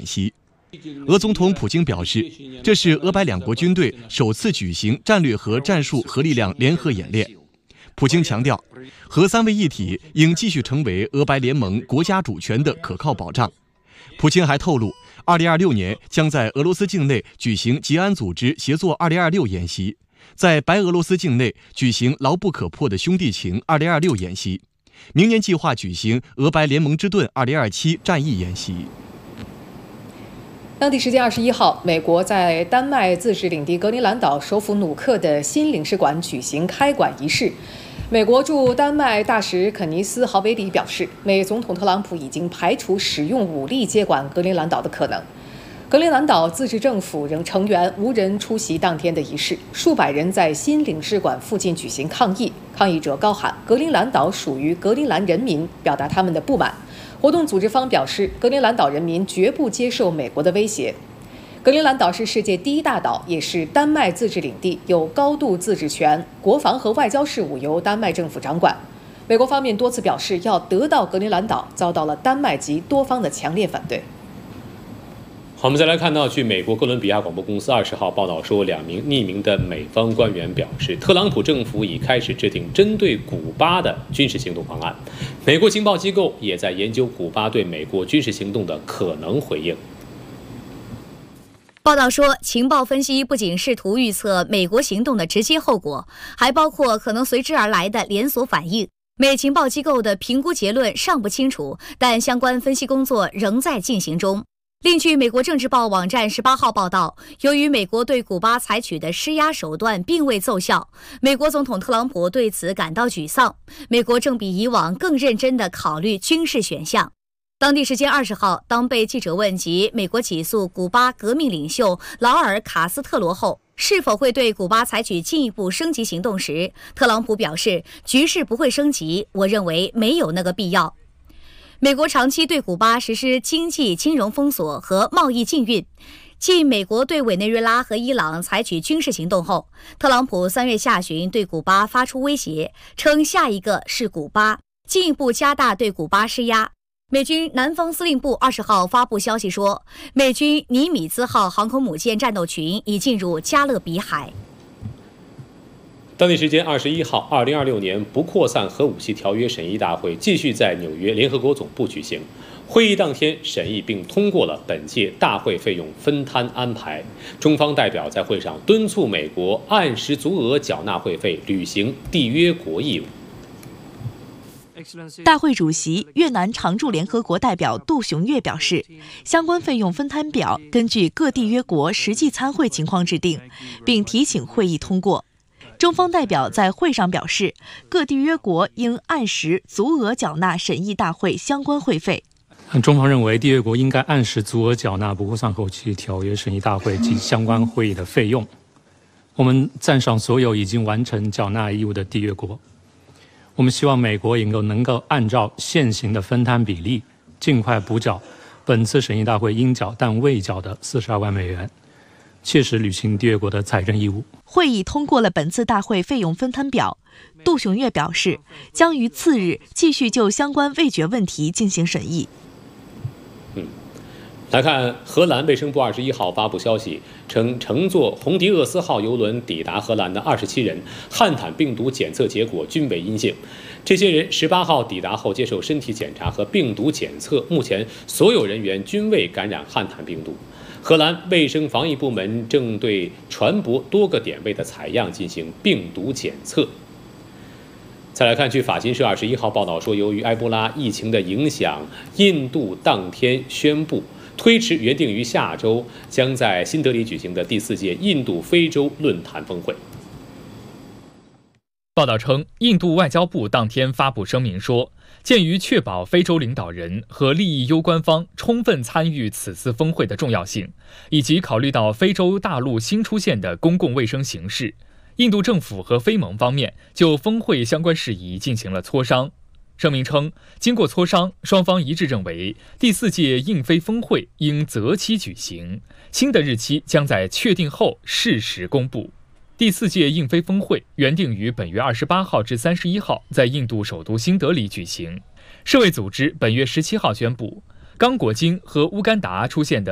演习。俄总统普京表示，这是俄白两国军队首次举行战略和战术核力量联合演练。普京强调，核三位一体应继续成为俄白联盟国家主权的可靠保障。普京还透露，2026年将在俄罗斯境内举行吉安组织协作2026演习，在白俄罗斯境内举行牢不可破的兄弟情2026演习，明年计划举行俄白联盟之盾2027战役演习。 当地时间21号，美国在丹麦自治领地格陵兰岛首府努克的新领事馆举行开馆仪式。美国驻丹麦大使肯尼斯·豪维里表示，美总统特朗普已经排除使用武力接管格陵兰岛的可能。格陵兰岛自治政府仍成员无人出席当天的仪式，数百人在新领事馆附近举行抗议，抗议者高喊“格陵兰岛属于格陵兰人民”，表达他们的不满。活动组织方表示，格陵兰岛人民绝不接受美国的威胁。格陵兰岛是世界第一大岛，也是丹麦自治领地，有高度自治权，国防和外交事务由丹麦政府掌管。美国方面多次表示要得到格陵兰岛，遭到了丹麦及多方的强烈反对。 好，我们再来看到，据美国哥伦比亚广播公司20号报道说，2名匿名的美方官员表示，特朗普政府已开始制定针对古巴的军事行动方案。美国情报机构也在研究古巴对美国军事行动的可能回应。 报道说，情报分析不仅试图预测美国行动的直接后果，还包括可能随之而来的连锁反应。美情报机构的评估结论尚不清楚，但相关分析工作仍在进行中。另据美国政治报网站18号报道，由于美国对古巴采取的施压手段并未奏效，美国总统特朗普对此感到沮丧。美国正比以往更认真地考虑军事选项。当地时间20号，当被记者问及美国起诉古巴革命领袖劳尔·卡斯特罗后是否会对古巴采取进一步升级行动时，特朗普表示，局势不会升级，我认为没有那个必要。美国长期对古巴实施经济金融封锁和贸易禁运。继美国对委内瑞拉和伊朗采取军事行动后，特朗普3月下旬对古巴发出威胁，称下一个是古巴，进一步加大对古巴施压。美军南方司令部20号发布消息说，美军尼米兹号航空母舰战斗群已进入加勒比海。 当地时间21号，2026年不扩散核武器条约审议大会继续在纽约联合国总部举行。会议当天审议并通过了本届大会费用分摊安排。中方代表在会上敦促美国按时足额缴纳会费，履行缔约国义务。 大会主席越南常驻联合国代表杜雄岳表示，相关费用分摊表根据各缔约国实际参会情况制定，并提请会议通过。中方代表在会上表示，各缔约国应按时足额缴纳审议大会相关会费。 中方认为，缔约国应该按时足额缴纳不扩散核武器条约审议大会及相关会议的费用。我们赞赏所有已经完成缴纳义务的缔约国。我们希望美国也能够按照现行的分摊比例，尽快补缴本次审议大会应缴但未缴的42万美元，切实履行缔约国的财政义务。 会议通过了本次大会费用分摊表。杜雄岳表示，将于次日继续就相关未决问题进行审议。 来看荷兰卫生部21号发布消息称，乘坐红迪厄斯号邮轮抵达荷兰的27人汉坦病毒检测结果均为阴性。这些人18号抵达后接受身体检查和病毒检测，目前所有人员均未感染汉坦病毒。荷兰卫生防疫部门正对船舶多个点位的采样进行病毒检测。再来看，据法新社21号报道说，由于埃博拉疫情的影响，印度当天宣布推迟原定于下周将在新德里举行的第4届印度非洲论坛峰会。 报道称，印度外交部当天发布声明说，鉴于确保非洲领导人和利益攸关方充分参与此次峰会的重要性，以及考虑到非洲大陆新出现的公共卫生形势，印度政府和非盟方面就峰会相关事宜进行了磋商。声明称，经过磋商，双方一致认为第4届印非峰会应择期举行，新的日期将在确定后适时公布。第4届印非峰会原定于本月28号至31号在印度首都新德里举行。世卫组织本月17号宣布，刚果金和乌干达出现的